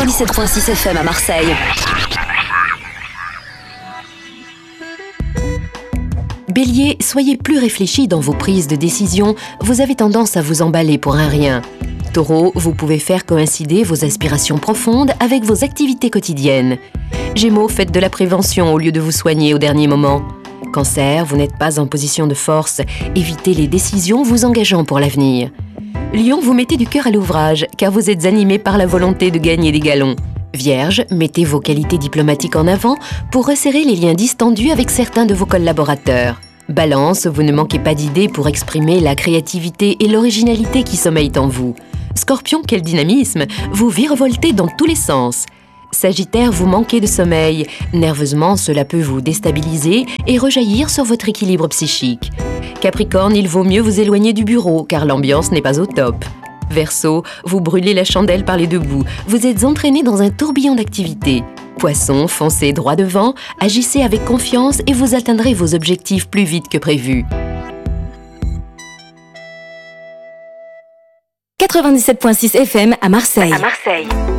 97.6 FM à Marseille. Bélier, soyez plus réfléchis dans vos prises de décision, vous avez tendance à vous emballer pour un rien. Taureau, vous pouvez faire coïncider vos aspirations profondes avec vos activités quotidiennes. Gémeaux, faites de la prévention au lieu de vous soigner au dernier moment. Cancer, vous n'êtes pas en position de force, évitez les décisions vous engageant pour l'avenir. Lion, vous mettez du cœur à l'ouvrage, car vous êtes animé par la volonté de gagner des galons. Vierge, mettez vos qualités diplomatiques en avant pour resserrer les liens distendus avec certains de vos collaborateurs. Balance, vous ne manquez pas d'idées pour exprimer la créativité et l'originalité qui sommeillent en vous. Scorpion, quel dynamisme, vous virevoltez dans tous les sens. Sagittaire, vous manquez de sommeil. Nerveusement, cela peut vous déstabiliser et rejaillir sur votre équilibre psychique. Capricorne, il vaut mieux vous éloigner du bureau car l'ambiance n'est pas au top. Verseau, vous brûlez la chandelle par les deux bouts. Vous êtes entraîné dans un tourbillon d'activités. Poisson, foncez droit devant, agissez avec confiance et vous atteindrez vos objectifs plus vite que prévu. 97.6 FM à Marseille.